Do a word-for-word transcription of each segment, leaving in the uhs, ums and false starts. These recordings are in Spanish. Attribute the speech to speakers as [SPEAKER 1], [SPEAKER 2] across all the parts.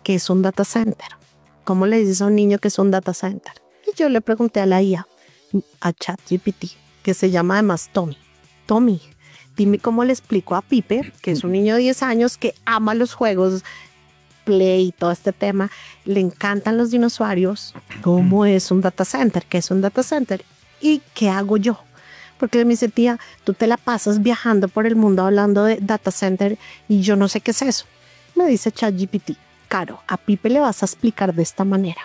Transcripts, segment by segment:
[SPEAKER 1] ¿qué es un data center? ¿Cómo le dices a un niño que es un data center? Y yo le pregunté a la I A, a ChatGPT, que se llama además Tommy. Tommy, dime cómo le explico a Pipe, que es un niño de diez años que ama los juegos Play y todo este tema, le encantan los dinosaurios, ¿cómo es un data center? ¿Qué es un data center? ¿Y qué hago yo? Porque me dice, tía, tú te la pasas viajando por el mundo hablando de data center y yo no sé qué es eso. Me dice ChatGPT, Caro, a Pipe le vas a explicar de esta manera.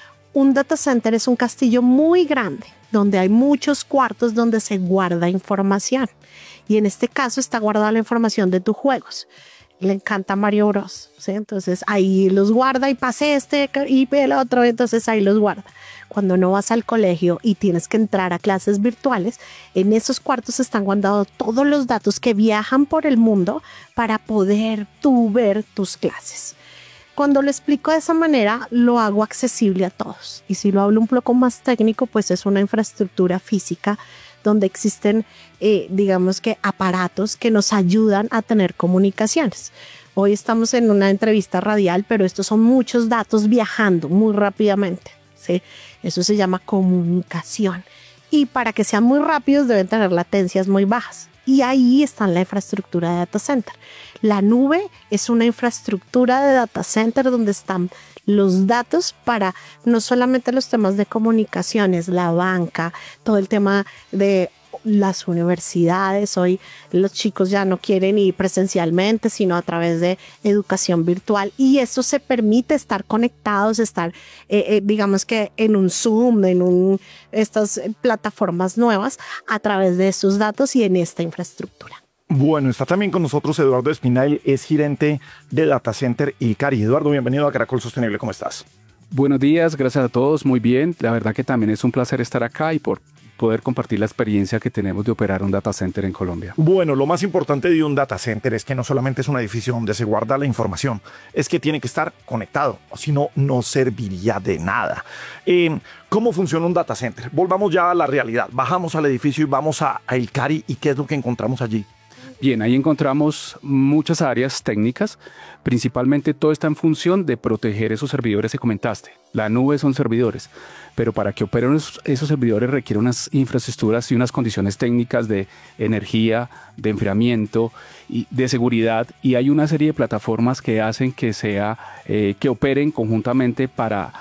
[SPEAKER 1] Un data center es un castillo muy grande donde hay muchos cuartos donde se guarda información. Y en este caso está guardada la información de tus juegos. Le encanta Mario Bros, ¿sí? Entonces ahí los guarda y pase este y el otro, entonces ahí los guarda. Cuando no vas al colegio y tienes que entrar a clases virtuales, en esos cuartos están guardados todos los datos que viajan por el mundo para poder tú ver tus clases. Cuando lo explico de esa manera, lo hago accesible a todos. Y si lo hablo un poco más técnico, pues es una infraestructura física donde existen, eh, digamos que aparatos que nos ayudan a tener comunicaciones. Hoy estamos en una entrevista radial, pero estos son muchos datos viajando muy rápidamente, ¿sí? Eso se llama comunicación. Y para que sean muy rápidos deben tener latencias muy bajas. Y ahí está la infraestructura de data center. La nube es una infraestructura de data center donde están los datos para no solamente los temas de comunicaciones, la banca, todo el tema de las universidades. Hoy los chicos ya no quieren ir presencialmente, sino a través de educación virtual. Y eso se permite estar conectados, estar, eh, eh, digamos que en un Zoom, en un, estas plataformas nuevas, a través de estos datos y en esta infraestructura.
[SPEAKER 2] Bueno, está también con nosotros Eduardo Espinal, es gerente de Data Center Icari. Eduardo, bienvenido a Caracol Sostenible, ¿cómo estás?
[SPEAKER 3] Buenos días, gracias a todos, muy bien. La verdad que también es un placer estar acá y por poder compartir la experiencia que tenemos de operar un data center en Colombia.
[SPEAKER 2] Bueno, lo más importante de un data center es que no solamente es un edificio donde se guarda la información, es que tiene que estar conectado, si no, no serviría de nada. Eh, ¿Cómo funciona un data center? Volvamos ya a la realidad. Bajamos al edificio y vamos a, a Icari, ¿y qué es lo que encontramos allí?
[SPEAKER 3] Bien, ahí encontramos muchas áreas técnicas, principalmente todo está en función de proteger esos servidores que comentaste. La nube son servidores, pero para que operen esos, esos servidores requiere unas infraestructuras y unas condiciones técnicas de energía, de enfriamiento y de seguridad, y hay una serie de plataformas que hacen que, sea, eh, que operen conjuntamente para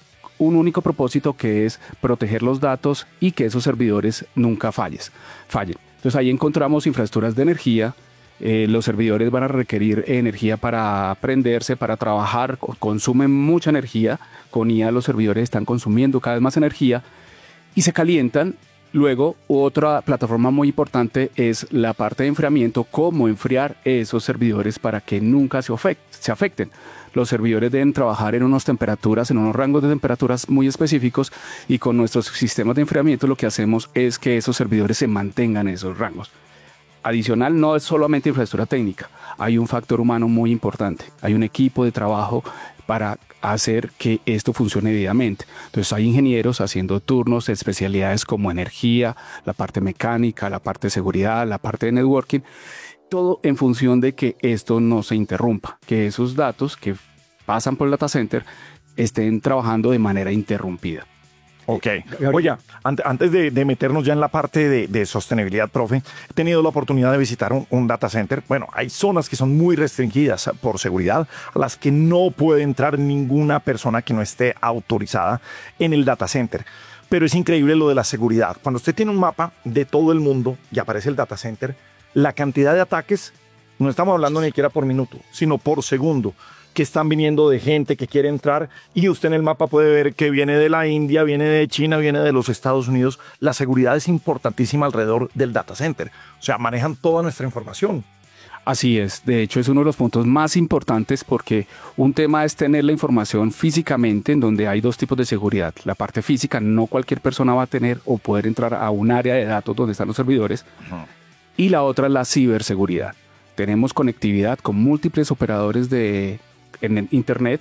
[SPEAKER 3] un único propósito, que es proteger los datos y que esos servidores nunca falles, fallen. Entonces ahí encontramos infraestructuras de energía. Eh, los servidores van a requerir energía para prenderse, para trabajar, consumen mucha energía. Con I A los servidores están consumiendo cada vez más energía y se calientan. Luego, otra plataforma muy importante es la parte de enfriamiento, cómo enfriar esos servidores para que nunca se, se afecten. Los servidores deben trabajar en unas temperaturas, en unos rangos de temperaturas muy específicos, y con nuestros sistemas de enfriamiento lo que hacemos es que esos servidores se mantengan en esos rangos. Adicional, no es solamente infraestructura técnica, hay un factor humano muy importante, hay un equipo de trabajo para hacer que esto funcione debidamente. Entonces hay ingenieros haciendo turnos de especialidades como energía, la parte mecánica, la parte de seguridad, la parte de networking, todo en función de que esto no se interrumpa, que esos datos que pasan por el data center estén trabajando de manera interrumpida.
[SPEAKER 2] Ok. Oye, antes de, de meternos ya en la parte de, de sostenibilidad, profe, he tenido la oportunidad de visitar un, un data center. Bueno, hay zonas que son muy restringidas por seguridad, a las que no puede entrar ninguna persona que no esté autorizada en el data center. Pero es increíble lo de la seguridad. Cuando usted tiene un mapa de todo el mundo y aparece el data center, la cantidad de ataques, no estamos hablando ni siquiera por minuto, sino por segundo, que están viniendo de gente que quiere entrar, y usted en el mapa puede ver que viene de la India, viene de China, viene de los Estados Unidos. La seguridad es importantísima alrededor del data center. O sea, manejan toda nuestra información.
[SPEAKER 3] Así es, de hecho es uno de los puntos más importantes, porque un tema es tener la información físicamente, en donde hay dos tipos de seguridad. La parte física, no cualquier persona va a tener o poder entrar a un área de datos donde están los servidores. Uh-huh. Y la otra es la ciberseguridad. Tenemos conectividad con múltiples operadores de en internet,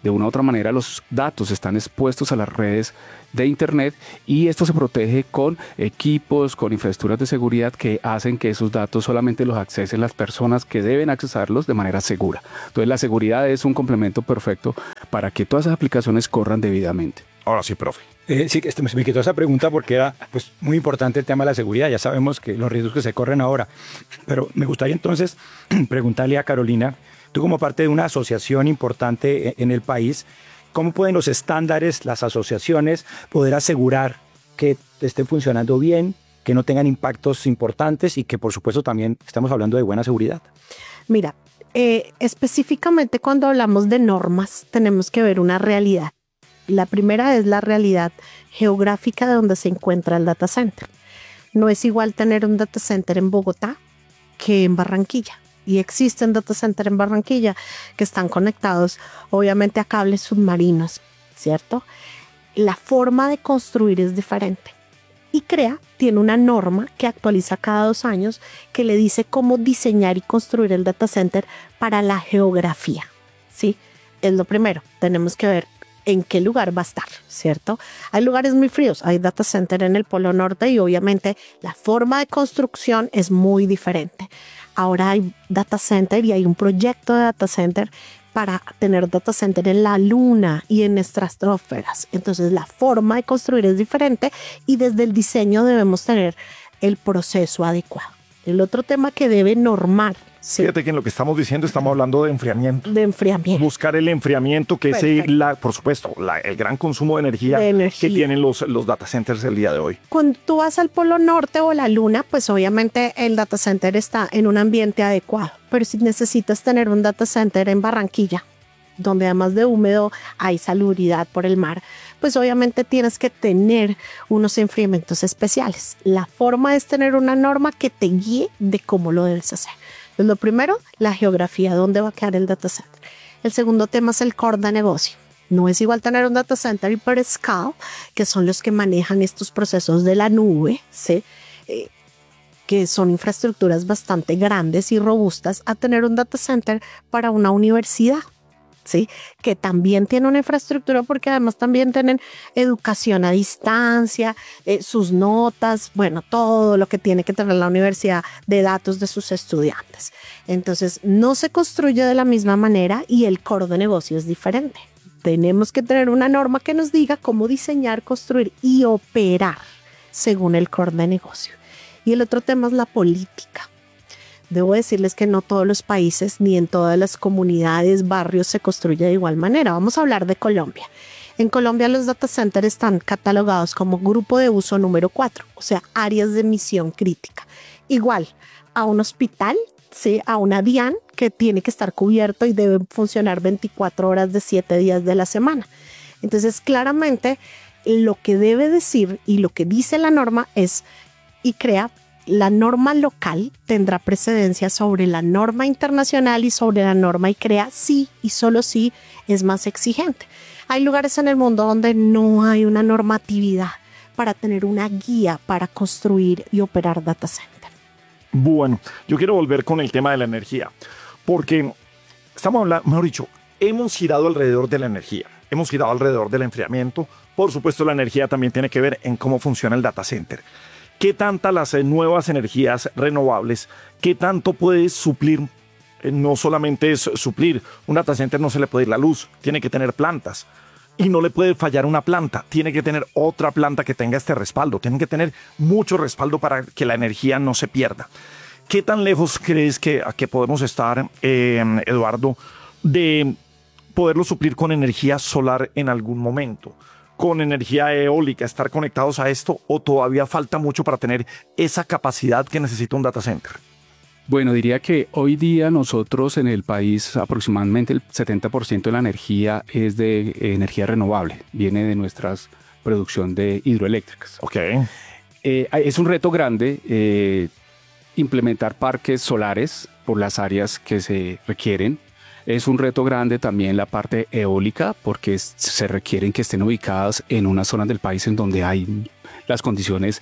[SPEAKER 3] de una u otra manera los datos están expuestos a las redes de Internet y esto se protege con equipos, con infraestructuras de seguridad que hacen que esos datos solamente los accesen las personas que deben accesarlos de manera segura. Entonces la seguridad es un complemento perfecto para que todas esas aplicaciones corran debidamente.
[SPEAKER 2] Ahora sí, profe.
[SPEAKER 4] Eh, sí, este, me quitó esa pregunta porque era pues, muy importante el tema de la seguridad. Ya sabemos que los riesgos que se corren ahora. Pero me gustaría entonces preguntarle a Carolina, tú como parte de una asociación importante en el país, ¿cómo pueden los estándares, las asociaciones, poder asegurar que estén funcionando bien, que no tengan impactos importantes y que por supuesto también estamos hablando de buena seguridad?
[SPEAKER 1] Mira, eh, específicamente cuando hablamos de normas tenemos que ver una realidad. La primera es la realidad geográfica de donde se encuentra el data center. No es igual tener un data center en Bogotá que en Barranquilla. Y existen data centers en Barranquilla que están conectados obviamente a cables submarinos, ¿cierto? La forma de construir es diferente. Y CREA tiene una norma que actualiza cada dos años que le dice cómo diseñar y construir el data center para la geografía, ¿sí? Es lo primero, tenemos que ver en qué lugar va a estar, ¿cierto? Hay lugares muy fríos, hay data center en el Polo Norte y obviamente la forma de construcción es muy diferente. Ahora hay data center y hay un proyecto de data center para tener data center en la luna y en estratosferas. Entonces la forma de construir es diferente y desde el diseño debemos tener el proceso adecuado. El otro tema que debe normar. ¿Sí?
[SPEAKER 2] Fíjate que en lo que estamos diciendo estamos hablando de enfriamiento.
[SPEAKER 1] De enfriamiento.
[SPEAKER 2] Buscar el enfriamiento, que Perfecto. es, la, por supuesto, la, el gran consumo de energía, de energía que tienen los, los data centers el día de hoy.
[SPEAKER 1] Cuando tú vas al Polo Norte o la Luna, pues obviamente el data center está en un ambiente adecuado. Pero si necesitas tener un data center en Barranquilla, donde además de húmedo hay salubridad por el mar, pues obviamente tienes que tener unos enfriamientos especiales. La forma es tener una norma que te guíe de cómo lo debes hacer. Entonces, lo primero, la geografía, dónde va a quedar el data center. El segundo tema es el core de negocio. No es igual tener un data center hyperscale, que son los que manejan estos procesos de la nube, ¿sí? Eh, que son infraestructuras bastante grandes y robustas, a tener un data center para una universidad, ¿sí? Que también tiene una infraestructura porque además también tienen educación a distancia, eh, sus notas, bueno, todo lo que tiene que tener la universidad de datos de sus estudiantes. Entonces, no se construye de la misma manera y el core de negocio es diferente. Tenemos que tener una norma que nos diga cómo diseñar, construir y operar según el core de negocio. Y el otro tema es la política. Debo decirles que no todos los países ni en todas las comunidades, barrios se construye de igual manera. Vamos a hablar de Colombia. En Colombia los data centers están catalogados como grupo de uso número cuatro, o sea, áreas de misión crítica. Igual a un hospital, ¿sí? A una DIAN que tiene que estar cubierto y debe funcionar veinticuatro horas de siete días de la semana. Entonces, claramente, lo que debe decir y lo que dice la norma es, y CREA, la norma local tendrá precedencia sobre la norma internacional y sobre la norma y CREA sí y solo sí es más exigente. Hay lugares en el mundo donde no hay una normatividad para tener una guía para construir y operar data center.
[SPEAKER 2] Bueno, yo quiero volver con el tema de la energía, porque estamos hablando, mejor dicho, hemos girado alrededor de la energía, hemos girado alrededor del enfriamiento. Por supuesto, la energía también tiene que ver en cómo funciona el data center. ¿Qué tantas las nuevas energías renovables, qué tanto puede suplir? Eh, no solamente es suplir, un data center no se le puede ir la luz, tiene que tener plantas. Y no le puede fallar una planta, tiene que tener otra planta que tenga este respaldo, tiene que tener mucho respaldo para que la energía no se pierda. ¿Qué tan lejos crees que, a que podemos estar, eh, Eduardo, de poderlo suplir con energía solar en algún momento? ¿Con energía eólica, estar conectados a esto, o todavía falta mucho para tener esa capacidad que necesita un data center?
[SPEAKER 3] Bueno, diría que hoy día nosotros en el país aproximadamente el setenta por ciento de la energía es de eh, energía renovable, viene de nuestra producción de hidroeléctricas.
[SPEAKER 2] Ok.
[SPEAKER 3] Eh, es un reto grande eh, implementar parques solares por las áreas que se requieren. Es un reto grande también la parte eólica porque es, se requieren que estén ubicadas en unas zonas del país en donde hay las condiciones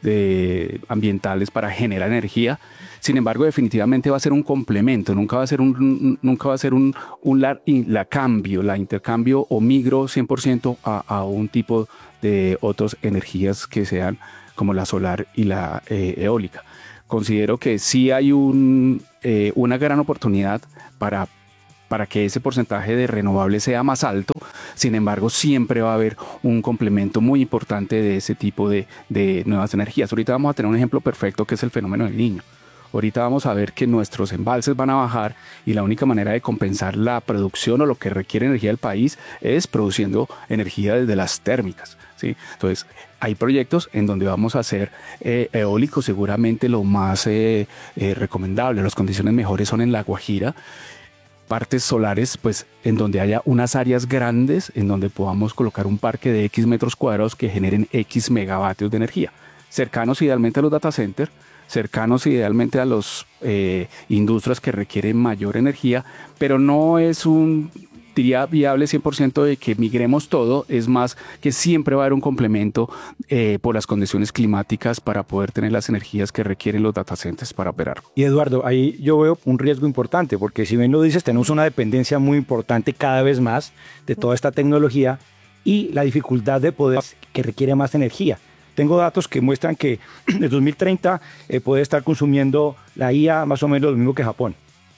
[SPEAKER 3] de, ambientales para generar energía. Sin embargo, definitivamente va a ser un complemento, nunca va a ser un, nunca va a ser un, un la, la cambio, la intercambio o migro cien por ciento a, a un tipo de otras energías que sean como la solar y la eh, eólica. Considero que sí hay un, eh, una gran oportunidad para, para que ese porcentaje de renovables sea más alto. Sin embargo, siempre va a haber un complemento muy importante de ese tipo de, de nuevas energías. Ahorita vamos a tener un ejemplo perfecto que es el fenómeno del Niño. Ahorita vamos a ver que nuestros embalses van a bajar y la única manera de compensar la producción o lo que requiere energía del país es produciendo energía desde las térmicas, ¿sí? Entonces, hay proyectos en donde vamos a hacer eh, eólicos, seguramente lo más eh, eh, recomendable. Las condiciones mejores son en La Guajira. Partes solares, pues en donde haya unas áreas grandes en donde podamos colocar un parque de X metros cuadrados que generen X megavatios de energía, cercanos idealmente a los data centers, cercanos idealmente a las eh, industrias que requieren mayor energía, pero no es un, diría, viable cien por ciento de que migremos todo, es más que siempre va a haber un complemento eh, por las condiciones climáticas para poder tener las energías que requieren los data centers para operar.
[SPEAKER 4] Y Eduardo, ahí yo veo un riesgo importante, porque si bien lo dices, tenemos una dependencia muy importante cada vez más de toda esta tecnología y la dificultad de poder que requiere más energía. Tengo datos que muestran que en dos mil treinta eh, puede estar consumiendo la I A más o menos lo mismo que Japón.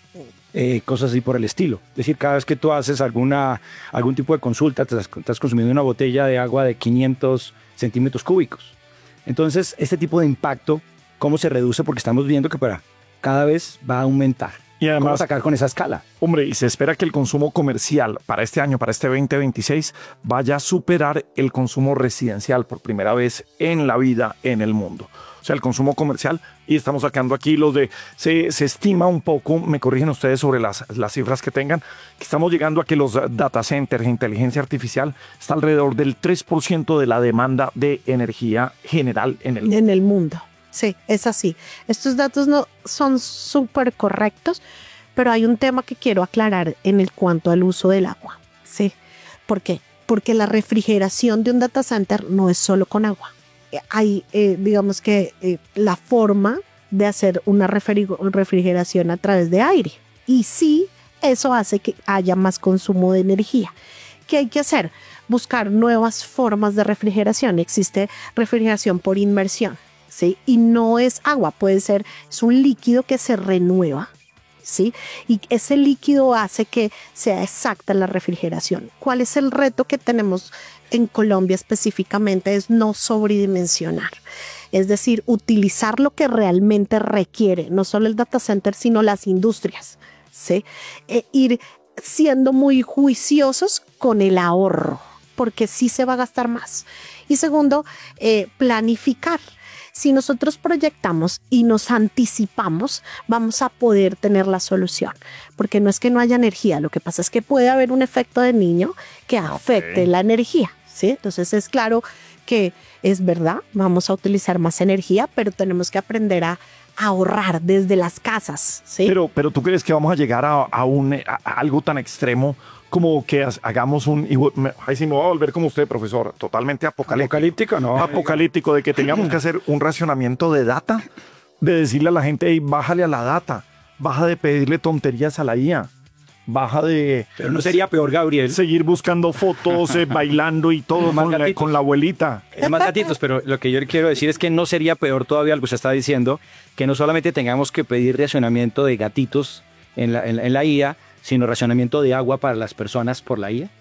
[SPEAKER 4] Eh, cosas así por el estilo. Es decir, cada vez que tú haces alguna, algún tipo de consulta, te estás consumiendo una botella de agua de quinientos centímetros cúbicos. Entonces, este tipo de impacto, ¿cómo se reduce? Porque estamos viendo que para cada vez va a aumentar.
[SPEAKER 2] Y además,
[SPEAKER 4] ¿cómo sacar con esa escala?
[SPEAKER 2] Hombre, y se espera que el consumo comercial para este año, para este veinte veintiséis, vaya a superar el consumo residencial por primera vez en la vida en el mundo. O sea, el consumo comercial, y estamos sacando aquí los de, se, se estima un poco, me corrigen ustedes sobre las, las cifras que tengan, que estamos llegando a que los data centers de inteligencia artificial está alrededor del tres por ciento de la demanda de energía general en el mundo.
[SPEAKER 1] En el mundo. Sí, es así. Estos datos no son súper correctos, pero hay un tema que quiero aclarar en el cuanto al uso del agua. ¿Sí? ¿Por qué? Porque la refrigeración de un data center no es solo con agua. Hay, eh, digamos que eh, la forma de hacer una refrigeración a través de aire. Y sí, eso hace que haya más consumo de energía. ¿Qué hay que hacer? Buscar nuevas formas de refrigeración. Existe refrigeración por inmersión. ¿Sí? Y no es agua, puede ser, es un líquido que se renueva, ¿sí? Y ese líquido hace que sea exacta la refrigeración. ¿Cuál es el reto que tenemos en Colombia específicamente? Es no sobredimensionar, es decir, utilizar lo que realmente requiere, no solo el data center, sino las industrias, ¿sí? E ir siendo muy juiciosos con el ahorro, porque sí se va a gastar más. Y segundo, eh, planificar. Si nosotros proyectamos y nos anticipamos, vamos a poder tener la solución, porque no es que no haya energía, lo que pasa es que puede haber un efecto de niño que afecte okay. la energía, ¿sí? Entonces es claro que es verdad, vamos a utilizar más energía, pero tenemos que aprender a ahorrar desde las casas, ¿sí?
[SPEAKER 2] Pero, pero ¿tú crees que vamos a llegar a, a, un, a, a algo tan extremo como que hagamos un... Ahí sí me voy a volver como usted, profesor, totalmente apocalíptico.
[SPEAKER 4] ¿Apocalíptico? No.
[SPEAKER 2] Apocalíptico, de que tengamos que hacer un racionamiento de data, de decirle a la gente, hey, bájale a la data, baja de pedirle tonterías a la I A, baja de...
[SPEAKER 4] Pero no sería peor, Gabriel.
[SPEAKER 2] Seguir buscando fotos, eh, bailando y todo con la, con la abuelita.
[SPEAKER 5] Es más gatitos, pero lo que yo quiero decir es que no sería peor todavía lo que usted está diciendo, que no solamente tengamos que pedir racionamiento de gatitos en la, en, en la I A, sino racionamiento de agua para las personas por la I A.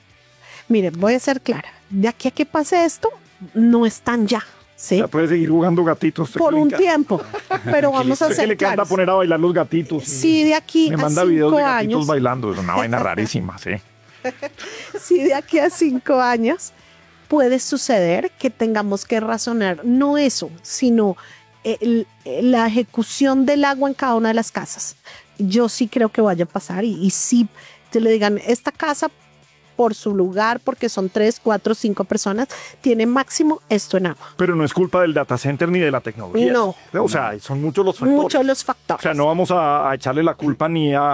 [SPEAKER 1] Mire, voy a ser clara. De aquí a que pase esto, no están ya. ¿Sí?
[SPEAKER 2] Ya puede seguir jugando gatitos.
[SPEAKER 1] Por un tiempo, pero vamos a hacer
[SPEAKER 2] que le encanta poner a bailar los gatitos.
[SPEAKER 1] Sí, de aquí
[SPEAKER 2] Me
[SPEAKER 1] a
[SPEAKER 2] manda
[SPEAKER 1] cinco
[SPEAKER 2] videos de
[SPEAKER 1] años,
[SPEAKER 2] gatitos bailando, es una vaina rarísima, sí.
[SPEAKER 1] Sí, de aquí a cinco años puede suceder que tengamos que razonar no eso, sino el, la ejecución del agua en cada una de las casas. Yo sí creo que vaya a pasar y, y sí te le digan, esta casa por su lugar, porque son tres, cuatro, cinco personas, tiene máximo esto en agua.
[SPEAKER 2] Pero no es culpa del data center ni de la tecnología.
[SPEAKER 1] No.
[SPEAKER 2] O sea, son muchos los factores.
[SPEAKER 1] Muchos los factores.
[SPEAKER 2] O sea, no vamos a, a echarle la culpa ni a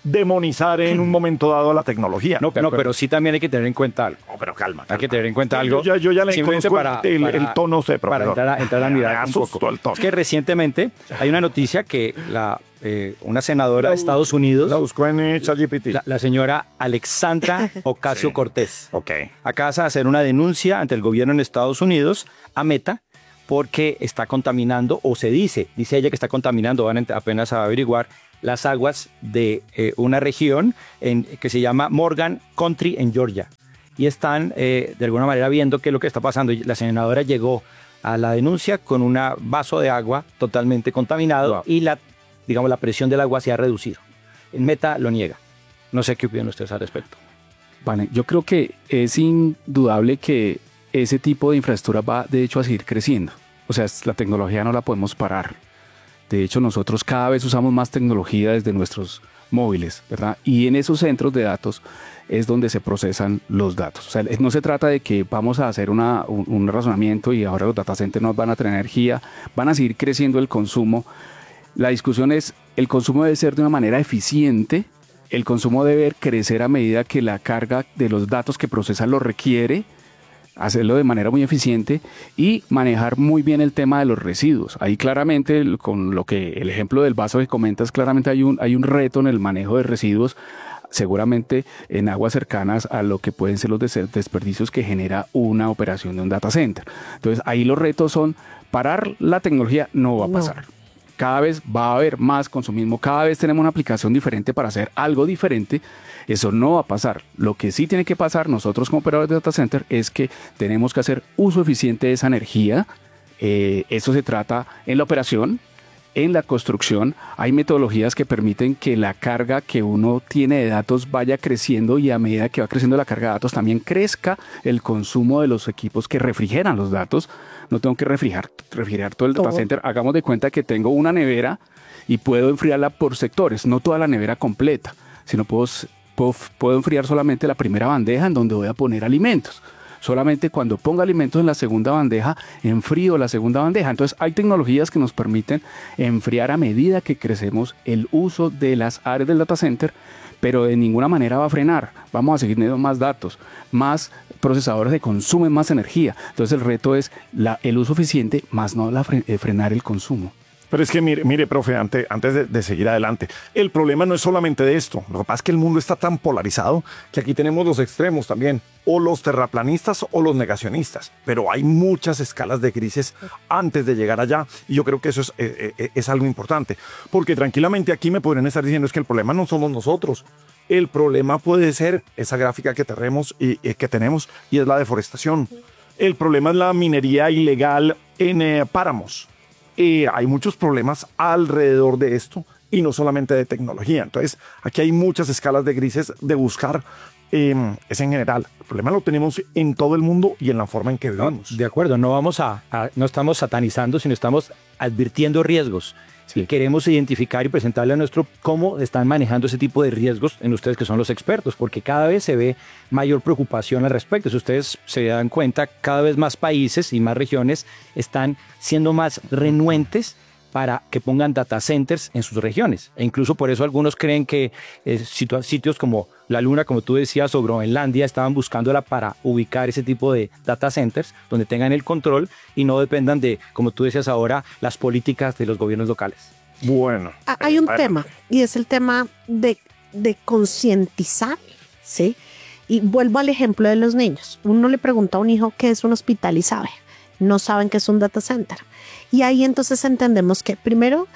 [SPEAKER 2] demonizar en un momento dado a la tecnología.
[SPEAKER 5] No, no, pero sí también hay que tener en cuenta algo.
[SPEAKER 2] No, pero calma.
[SPEAKER 5] Hay que tener en cuenta
[SPEAKER 2] Sí,
[SPEAKER 5] algo.
[SPEAKER 2] Yo ya, yo ya le
[SPEAKER 5] simplemente
[SPEAKER 2] conozco el, el, el tono, sé,
[SPEAKER 5] para
[SPEAKER 2] profesor.
[SPEAKER 5] entrar a, entrar a mirar
[SPEAKER 2] Me
[SPEAKER 5] un
[SPEAKER 2] asustó
[SPEAKER 5] poco.
[SPEAKER 2] el tono.
[SPEAKER 5] Es que recientemente hay una noticia que la, eh, una senadora de Estados Unidos,
[SPEAKER 2] La buscó en eh, ChatGPT.
[SPEAKER 5] la, la señora Alexandra Ocasio-Cortez,
[SPEAKER 2] Ok.
[SPEAKER 5] acaba de hacer una denuncia ante el gobierno en Estados Unidos a Meta porque está contaminando, o se dice, dice ella que está contaminando, van a, apenas a averiguar, las aguas de eh, una región en, que se llama Morgan Country en Georgia. Y están eh, de alguna manera viendo qué es lo que está pasando. Y la senadora llegó a la denuncia con un vaso de agua totalmente contaminado
[SPEAKER 2] Wow.
[SPEAKER 5] y la, digamos, la presión del agua se ha reducido. En Meta lo niega. No sé qué opinan ustedes al respecto.
[SPEAKER 3] Vale, yo creo que es indudable que ese tipo de infraestructura va de hecho a seguir creciendo. O sea, la tecnología no la podemos parar. De hecho, nosotros cada vez usamos más tecnología desde nuestros móviles, ¿verdad? Y en esos centros de datos es donde se procesan los datos. O sea, no se trata de que vamos a hacer una, un, un razonamiento y ahora los data centers no van a tener energía, van a seguir creciendo el consumo. La discusión es, el consumo debe ser de una manera eficiente, el consumo debe crecer a medida que la carga de los datos que procesa lo requiere, hacerlo de manera muy eficiente y manejar muy bien el tema de los residuos. Ahí claramente, con lo que el ejemplo del vaso que comentas, claramente hay un, hay un reto en el manejo de residuos, seguramente en aguas cercanas a lo que pueden ser los des- desperdicios que genera una operación de un data center. Entonces ahí los retos son, parar la tecnología no va a pasar. No. Cada vez va a haber más consumismo, cada vez tenemos una aplicación diferente para hacer algo diferente. Eso no va a pasar. Lo que sí tiene que pasar nosotros como operadores de data center es que tenemos que hacer uso eficiente de esa energía. Eh, eso se trata en la operación, en la construcción. Hay metodologías que permiten que la carga que uno tiene de datos vaya creciendo y a medida que va creciendo la carga de datos también crezca el consumo de los equipos que refrigeran los datos. No tengo que refrigerar, refrigerar todo el data center. Hagamos de cuenta que tengo una nevera y puedo enfriarla por sectores, no toda la nevera completa, sino puedo, puedo, puedo enfriar solamente la primera bandeja en donde voy a poner alimentos. Solamente cuando ponga alimentos en la segunda bandeja, enfrío la segunda bandeja. Entonces hay tecnologías que nos permiten enfriar a medida que crecemos el uso de las áreas del data center, pero de ninguna manera va a frenar. Vamos a seguir teniendo más datos, más procesadores que consumen más energía. Entonces el reto es la, el uso eficiente, más no la fre, eh, frenar el consumo.
[SPEAKER 2] Pero es que mire, mire profe, antes, antes de, de seguir adelante, el problema no es solamente de esto. Lo que pasa es que el mundo está tan polarizado que aquí tenemos los extremos también, o los terraplanistas o los negacionistas. Pero hay muchas escalas de grises antes de llegar allá y yo creo que eso es, eh, eh, es algo importante. Porque tranquilamente aquí me podrían estar diciendo es que el problema no somos nosotros. El problema puede ser esa gráfica que tenemos y, y, que tenemos y es la deforestación. El problema es la minería ilegal en eh, páramos. Eh, hay muchos problemas alrededor de esto y no solamente de tecnología. Entonces, aquí hay muchas escalas de grises de buscar. Eh, es en general. El problema lo tenemos en todo el mundo y en la forma en que vivimos.
[SPEAKER 5] No, de acuerdo, no, vamos a, a, no estamos satanizando, sino estamos advirtiendo riesgos. Sí. Queremos identificar y presentarle a nuestro cómo están manejando ese tipo de riesgos en ustedes que son los expertos, porque cada vez se ve mayor preocupación al respecto. Si ustedes se dan cuenta, cada vez más países y más regiones están siendo más renuentes para que pongan data centers en sus regiones. E incluso por eso algunos creen que eh, sitios como la Luna, como tú decías, o Groenlandia, estaban buscándola para ubicar ese tipo de data centers donde tengan el control y no dependan de, como tú decías ahora, las políticas de los gobiernos locales.
[SPEAKER 2] Bueno.
[SPEAKER 1] Hay un tema, y es el tema de, de concientizar, ¿sí? Y vuelvo al ejemplo de los niños. Uno le pregunta a un hijo qué es un hospital y sabe. No saben qué es un data center. Y ahí entonces entendemos que primero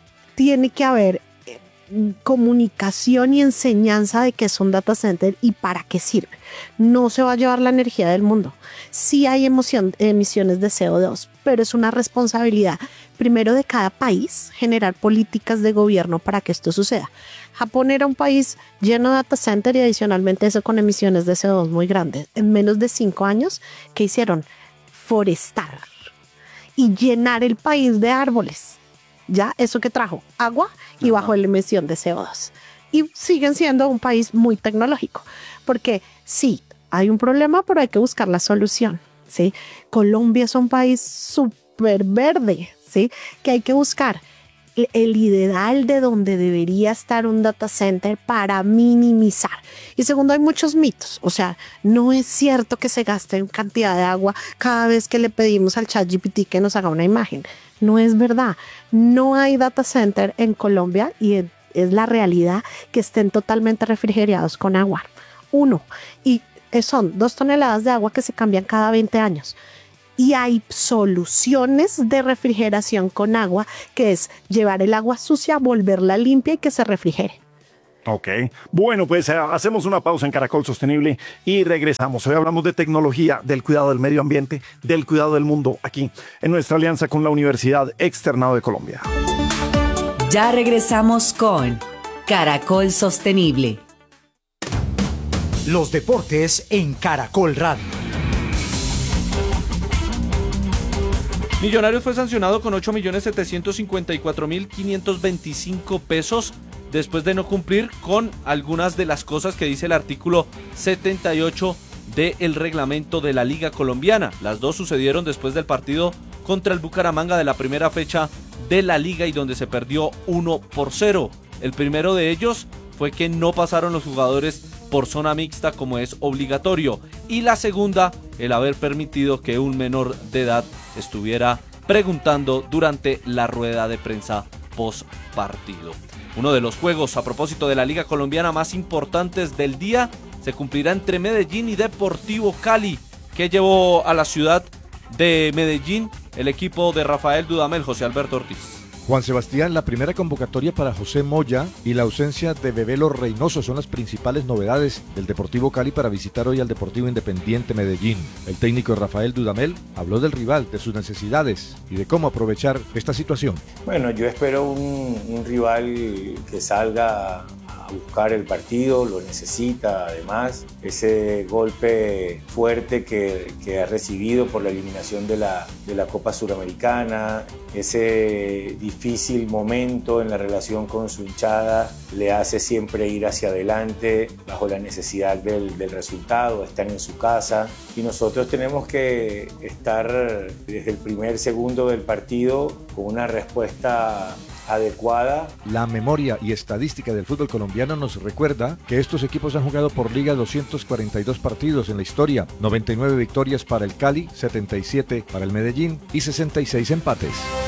[SPEAKER 1] tiene que haber comunicación y enseñanza de qué es un data center y para qué sirve. No se va a llevar la energía del mundo. Sí hay emoción, emisiones de C O dos, pero es una responsabilidad primero de cada país generar políticas de gobierno para que esto suceda. Japón era un país lleno de data center y adicionalmente eso con emisiones de C O dos muy grandes. En menos de cinco años, ¿qué hicieron? Forestar y llenar el país de árboles. ¿Ya? Eso que trajo agua y bajó la emisión de C O dos. Y siguen siendo un país muy tecnológico. Porque sí, hay un problema, pero hay que buscar la solución, ¿sí? Colombia es un país súper verde, ¿sí? Que hay que buscar el ideal de donde debería estar un data center para minimizar. Y segundo, hay muchos mitos. O sea, no es cierto que se gaste en cantidad de agua cada vez que le pedimos al ChatGPT que nos haga una imagen. No es verdad. No hay data center en Colombia y es la realidad que estén totalmente refrigerados con agua. Uno, y son dos toneladas de agua que se cambian cada veinte años. Y hay soluciones de refrigeración con agua, que es llevar el agua sucia, volverla limpia y que se refrigere.
[SPEAKER 2] Ok, bueno, pues eh, hacemos una pausa en Caracol Sostenible y regresamos. Hoy hablamos de tecnología, del cuidado del medio ambiente, del cuidado del mundo, aquí en nuestra alianza con la Universidad Externado de Colombia.
[SPEAKER 6] Ya regresamos con Caracol Sostenible.
[SPEAKER 7] Los deportes en Caracol Radio.
[SPEAKER 8] Millonarios fue sancionado con ocho millones setecientos cincuenta y cuatro mil quinientos veinticinco pesos después de no cumplir con algunas de las cosas que dice el artículo setenta y ocho del reglamento de la Liga Colombiana. Las dos sucedieron después del partido contra el Bucaramanga de la primera fecha de la Liga y donde se perdió uno por cero. El primero de ellos fue que no pasaron los jugadores por zona mixta como es obligatorio, y la segunda, el haber permitido que un menor de edad estuviera preguntando durante la rueda de prensa post partido. Uno de los juegos a propósito de la Liga Colombiana más importantes del día se cumplirá entre Medellín y Deportivo Cali, que llevó a la ciudad de Medellín el equipo de Rafael Dudamel. José Alberto Ortiz.
[SPEAKER 9] Juan Sebastián, la primera convocatoria para José Moya y la ausencia de Bebelo Reynoso son las principales novedades del Deportivo Cali para visitar hoy al Deportivo Independiente Medellín. El técnico Rafael Dudamel habló del rival, de sus necesidades y de cómo aprovechar esta situación.
[SPEAKER 10] Bueno, yo espero un, un rival que salga a buscar el partido, lo necesita además. Ese golpe fuerte que, que ha recibido por la eliminación de la, de la Copa Suramericana, ese difícil momento en la relación con su hinchada, le hace siempre ir hacia adelante bajo la necesidad del, del resultado. Están en su casa y nosotros tenemos que estar desde el primer segundo del partido con una respuesta adecuada.
[SPEAKER 9] La memoria y estadística del fútbol colombiano nos recuerda que estos equipos han jugado por liga doscientos cuarenta y dos partidos en la historia, noventa y nueve victorias para el Cali, setenta y siete para el Medellín y sesenta y seis empates.